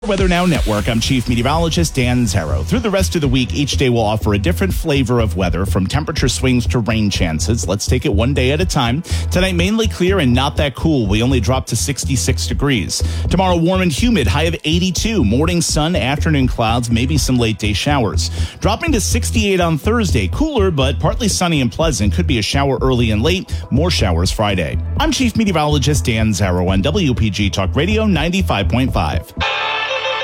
Weather Now Network, I'm Chief Meteorologist Dan Zarrow. Through the rest of the week, each day will offer a different flavor of weather, from temperature swings to rain chances. Let's take it one day at a time. Tonight, mainly clear and not that cool. We only drop to 66 degrees. Tomorrow, warm and humid, high of 82. Morning sun, afternoon clouds, maybe some late day showers. Dropping to 68 on Thursday. Cooler, but partly sunny and pleasant. Could be a shower early and late. More showers Friday. I'm Chief Meteorologist Dan Zarrow on WPG Talk Radio 95.5.